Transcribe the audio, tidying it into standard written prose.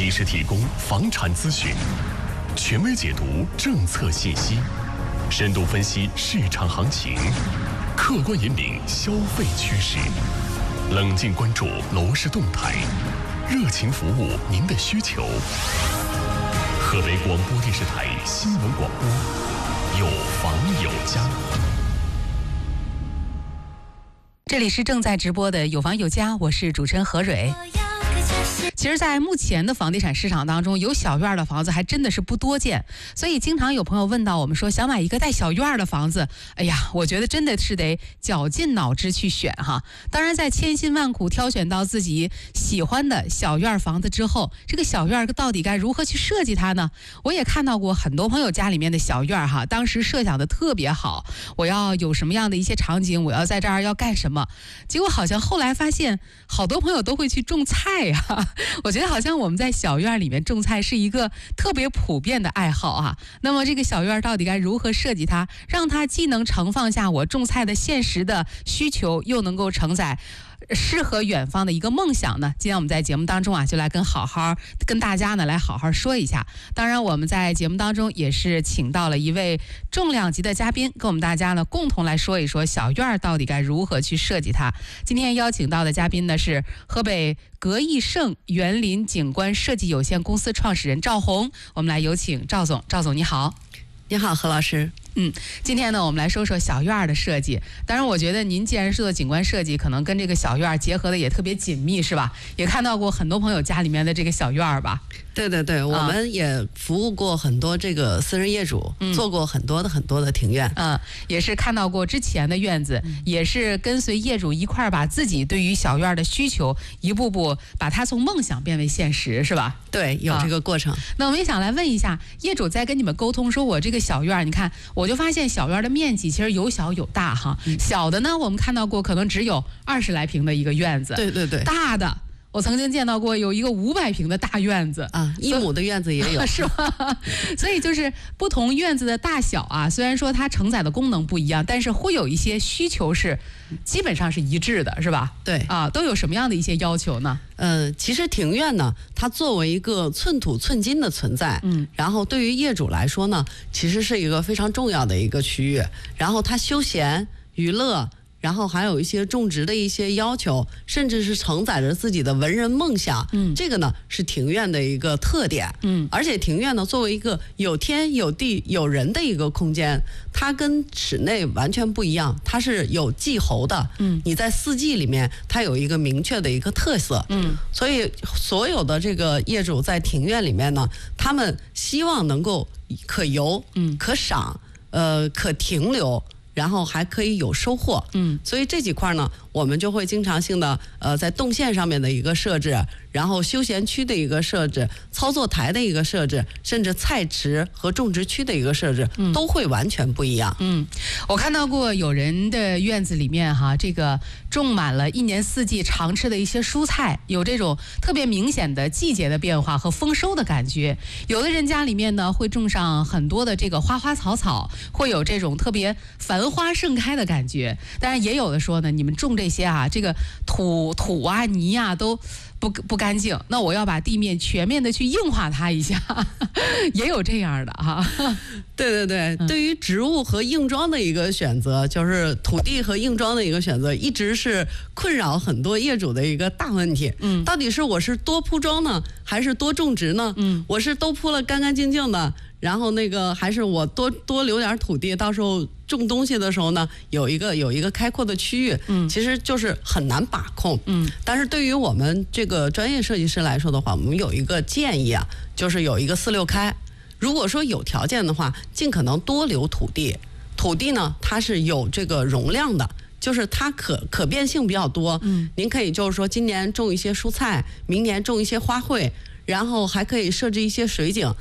及时提供房产资讯，权威解读政策信息，深度分析市场行情，客观引领消费趋势，冷静关注楼市动态，热情服务您的需求。河北广播电视台新闻广播，有房有家。 这里是正在直播的有房有家，我是主持人何蕊。其实在目前的房地产市场当中，有小院的房子还真的是不多见，所以经常有朋友问到我们说想买一个带小院的房子，哎呀，我觉得真的是得绞尽脑汁去选哈。当然在千辛万苦挑选到自己喜欢的小院房子之后，这个小院到底该如何去设计它呢？我也看到过很多朋友家里面的小院哈，当时设想的特别好，我要有什么样的一些场景，我要在这儿要干什么，结果好像后来发现好多朋友都会去种菜啊。我觉得好像我们在小院里面种菜是一个特别普遍的爱好啊。那么这个小院到底该如何设计它，让它既能盛放下我种菜的现实的需求，又能够承载适合远方的一个梦想呢？今天我们在节目当中啊，就来跟大家呢来好好说一下。当然我们在节目当中也是请到了一位重量级的嘉宾，跟我们大家呢共同来说一说小院到底该如何去设计它。今天邀请到的嘉宾呢是河北格益盛园林景观设计有限公司创始人赵红，我们来有请赵总。赵总你好。 你好，何老师。 今天呢，我们来说说小院的设计。当然，我觉得您既然是做景观设计，可能跟这个小院结合的也特别紧密，是吧？也看到过很多朋友家里面的这个小院吧？ 对对对，我们也服务过很多这个私人业主，做过很多的庭院。 也是看到过之前的院子，也是跟随业主一块儿把自己对于小院的需求一步步把它从梦想变为现实，是吧？ 对，有这个过程。 那我们也想来问一下，业主在跟你们沟通说，我这个小院，你看，我就发现小院的面积其实有小有大哈。小的呢，我们看到过可能只有20来平的一个院子。 对对对。 大的，我曾经见到过有一个500平的大院子啊，1亩的院子也有， 是吧？所以就是不同院子的大小啊，虽然说它承载的功能不一样，但是会有一些需求是基本上是一致的，是吧？ 对啊，都有什么样的一些要求呢？ 其实庭院呢，它作为一个寸土寸金的存在，然后对于业主来说呢，其实是一个非常重要的一个区域，然后它休闲娱乐。然后还有一些种植的一些要求，甚至是承载着自己的文人梦想。这个呢是庭院的一个特点。而且庭院呢作为一个有天有地有人的一个空间，它跟室内完全不一样，它是有季候的。你在四季里面，它有一个明确的一个特色。所以所有的这个业主在庭院里面呢，他们希望能够可游、可赏、可停留。然后还可以有收获，所以这几块呢，我们就会经常性的在动线上面的一个设置，然后休闲区的一个设置，操作台的一个设置，甚至菜池和种植区的一个设置，都会完全不一样。 我看到过有人的院子里面哈，这个种满了1年4季常吃的一些蔬菜，有这种特别明显的季节的变化和丰收的感觉。有的人家里面呢会种上很多的这个花花草草，会有这种特别繁花盛开的感觉。当然也有的说呢，你们种这些啊，这个土啊泥啊都不干净，那我要把地面全面的去硬化它一下，也有这样的哈。 对对对，对于植物和硬装的一个选择，就是土地和硬装的一个选择，一直是困扰很多业主的一个大问题。到底是我是多铺装呢，还是多种植呢？我是都铺了干干净净的，然后还是我多留点土地，到时候种东西的时候呢，有一个开阔的区域，其实就是很难把控。但是对于我们这个专业设计师来说的话，我们有一个建议啊，就是有一个4、6开。如果说有条件的话，尽可能多留土地。土地呢，它是有这个容量的，就是它可变性比较多。您可以就是说今年种一些蔬菜，明年种一些花卉。然后还可以设置一些水景，